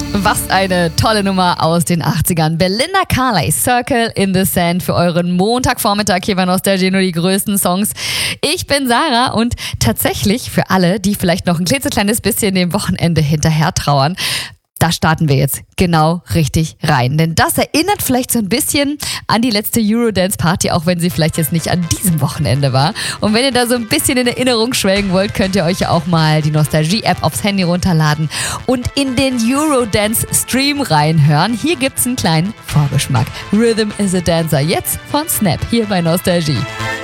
Was eine tolle Nummer aus den 80ern. Belinda Carlisle, Circle in the Sand für euren Montagvormittag hier bei Nostalgie, nur die größten Songs. Ich bin Sarah und tatsächlich für alle, die vielleicht noch ein klitzekleines bisschen dem Wochenende hinterher trauern, da starten wir jetzt genau richtig rein. Denn das erinnert vielleicht so ein bisschen an die letzte Eurodance-Party, auch wenn sie vielleicht jetzt nicht an diesem Wochenende war. Und wenn ihr da so ein bisschen in Erinnerung schwelgen wollt, könnt ihr euch ja auch mal die Nostalgie-App aufs Handy runterladen und in den Eurodance-Stream reinhören. Hier gibt's einen kleinen Vorgeschmack. Rhythm is a Dancer, jetzt von Snap, hier bei Nostalgie.